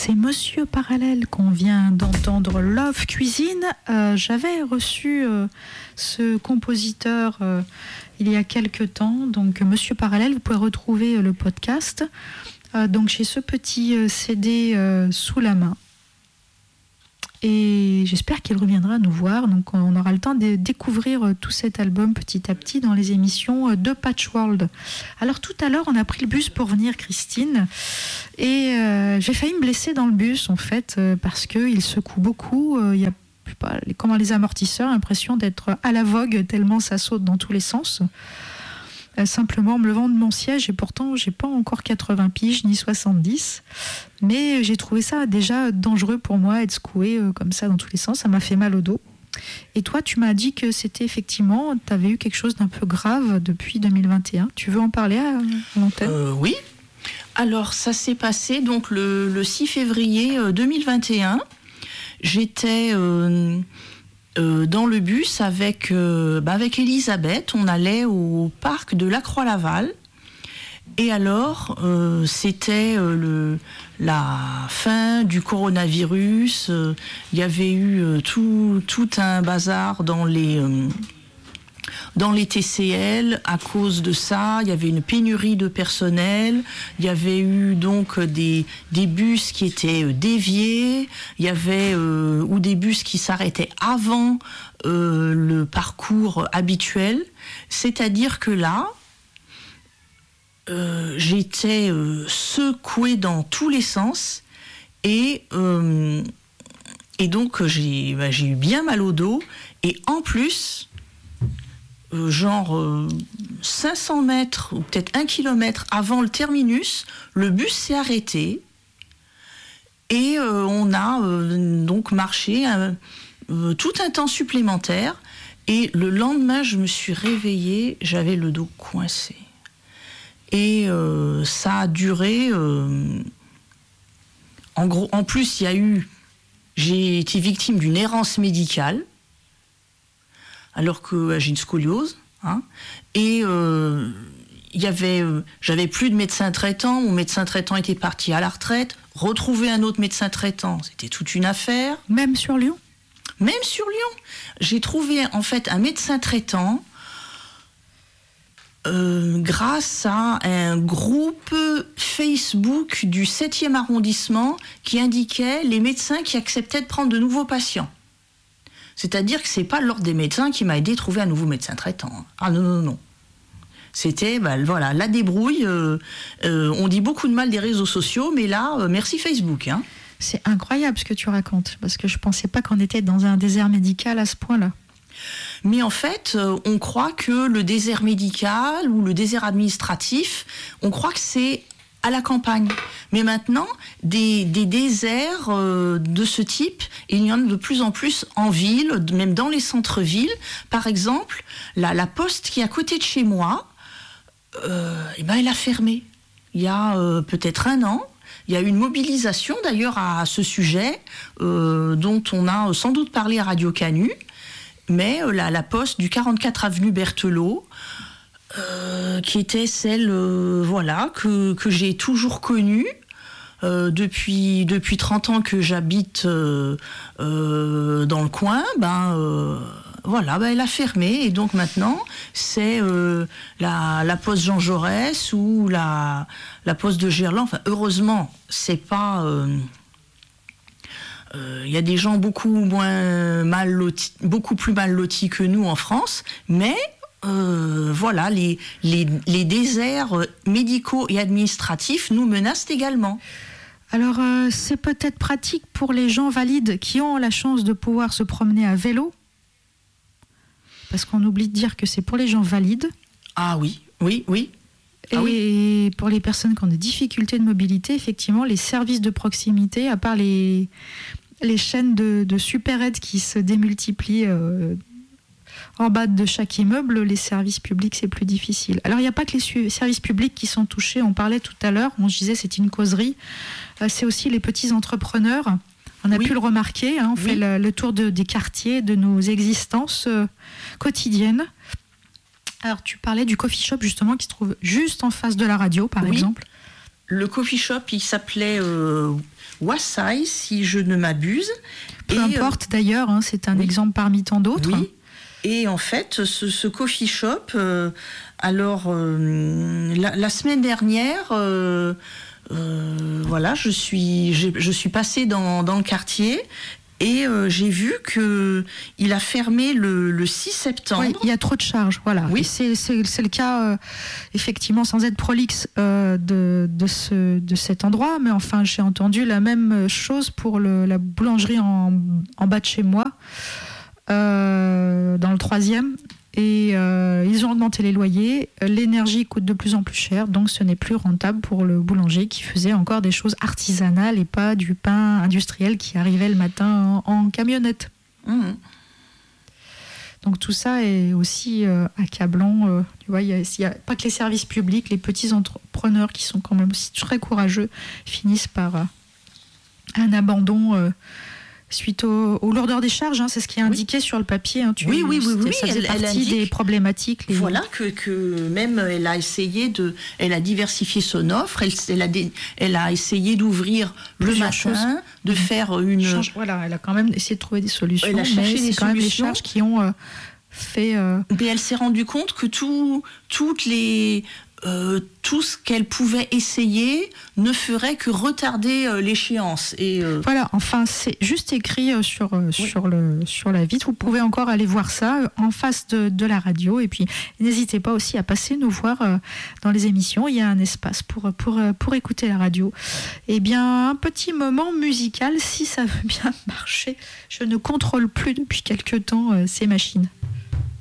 c'est Monsieur Parallèle qu'on vient d'entendre, Love Cuisine. J'avais reçu ce compositeur il y a quelque temps, donc Monsieur Parallèle, vous pouvez retrouver le podcast. Donc j'ai ce petit CD sous la main. Et j'espère qu'il reviendra nous voir. Donc on aura le temps de découvrir tout cet album petit à petit dans les émissions de Patchworld. Alors tout à l'heure, on a pris le bus pour venir, Christine. Et j'ai failli me blesser dans le bus, en fait, parce qu'il secoue beaucoup. Il y a comment les amortisseurs, l'impression d'être à la vogue tellement ça saute dans tous les sens. Simplement en me levant de mon siège, et pourtant j'ai pas encore 80 piges ni 70, mais j'ai trouvé ça déjà dangereux pour moi, être secoué comme ça dans tous les sens. Ça m'a fait mal au dos. Et toi, tu m'as dit que c'était effectivement, tu avais eu quelque chose d'un peu grave depuis 2021. Tu veux en parler à l'antenne ? Oui. Alors ça s'est passé donc le 6 février 2021. J'étais dans le bus avec Elisabeth. On allait au parc de La Croix-Laval. Et alors, c'était la fin du coronavirus. Il y avait eu tout un bazar dans les TCL à cause de ça. Il y avait une pénurie de personnel. Il y avait eu donc des bus qui étaient déviés. Il y avait ou des bus qui s'arrêtaient avant le parcours habituel. C'est-à-dire que là, j'étais secouée dans tous les sens et donc j'ai eu bien mal au dos. Et en plus, 500 mètres ou peut-être 1 kilomètre avant le terminus, le bus s'est arrêté et on a donc marché tout un temps supplémentaire. Et le lendemain, je me suis réveillée, j'avais le dos coincé. Et ça a duré. En plus, j'ai été victime d'une errance médicale, alors que j'ai une scoliose. Et j'avais plus de médecin traitant. Mon médecin traitant était parti à la retraite. Retrouver un autre médecin traitant, c'était toute une affaire. Même sur Lyon ? Même sur Lyon. J'ai trouvé en fait un médecin traitant. Grâce à un groupe Facebook du 7e arrondissement qui indiquait les médecins qui acceptaient de prendre de nouveaux patients. C'est-à-dire que c'est pas l'ordre des médecins qui m'a aidé à trouver un nouveau médecin traitant. Ah non. C'était la débrouille. On dit beaucoup de mal des réseaux sociaux, mais là, merci Facebook. C'est incroyable ce que tu racontes, parce que je pensais pas qu'on était dans un désert médical à ce point-là. Mais en fait, on croit que le désert médical ou le désert administratif, on croit que c'est à la campagne. Mais maintenant, des déserts de ce type, il y en a de plus en plus en ville, même dans les centres-villes. Par exemple, la poste qui est à côté de chez moi, elle a fermé. Il y a peut-être 1 an. Il y a eu une mobilisation d'ailleurs à ce sujet, dont on a sans doute parlé à Radio Canu. Mais la poste du 44 avenue Berthelot, qui était celle que j'ai toujours connue depuis 30 ans que j'habite dans le coin, elle a fermé. Et donc maintenant, c'est la poste Jean Jaurès ou la poste de Gerland. Enfin, heureusement, c'est pas... y a des gens beaucoup plus mal lotis que nous en France, mais les déserts médicaux et administratifs nous menacent également. Alors, c'est peut-être pratique pour les gens valides qui ont la chance de pouvoir se promener à vélo, parce qu'on oublie de dire que c'est pour les gens valides. Ah oui. Et pour les personnes qui ont des difficultés de mobilité, effectivement, les services de proximité, à part les chaînes de super-aides qui se démultiplient en bas de chaque immeuble, les services publics, c'est plus difficile. Alors, il n'y a pas que les services publics qui sont touchés. On parlait tout à l'heure, on se disait c'est une causerie. C'est aussi les petits entrepreneurs. On a pu le remarquer. On fait le tour des quartiers, de nos existences quotidiennes. Alors, tu parlais du coffee shop, justement, qui se trouve juste en face de la radio, par exemple. Le coffee shop, il s'appelait Wasai, si je ne m'abuse. Peu importe d'ailleurs, hein, c'est un exemple parmi tant d'autres. Oui. Et en fait, ce coffee shop, la semaine dernière, voilà, je suis passée dans le quartier. Et j'ai vu qu'il a fermé le 6 septembre. Oui, il y a trop de charges, voilà. Oui. C'est le cas, effectivement, sans être prolixe de cet endroit. Mais enfin, j'ai entendu la même chose pour la boulangerie en bas de chez moi, dans le 3e. Et ils ont augmenté les loyers, l'énergie coûte de plus en plus cher, donc ce n'est plus rentable pour le boulanger qui faisait encore des choses artisanales et pas du pain industriel qui arrivait le matin en camionnette. Mmh. Donc tout ça est aussi accablant. Tu vois, il y a pas que les services publics, les petits entrepreneurs qui sont quand même aussi très courageux finissent par un abandon suite aux lourdeurs des charges, hein, c'est ce qui est indiqué sur le papier. Hein, oui. Ça faisait partie des problématiques. Voilà que même elle a diversifié son offre. Elle a essayé d'ouvrir le matin, de faire une. Voilà, elle a quand même essayé de trouver des solutions. Elle a cherché des quand même les solutions. Charges qui ont fait. Mais elle s'est rendue compte que tout ce qu'elle pouvait essayer ne ferait que retarder l'échéance. Et voilà, enfin, c'est juste écrit sur la vitre. Vous pouvez encore aller voir ça en face de la radio. Et puis, n'hésitez pas aussi à passer nous voir dans les émissions. Il y a un espace pour écouter la radio. Eh bien, un petit moment musical, si ça veut bien marcher. Je ne contrôle plus depuis quelque temps ces machines.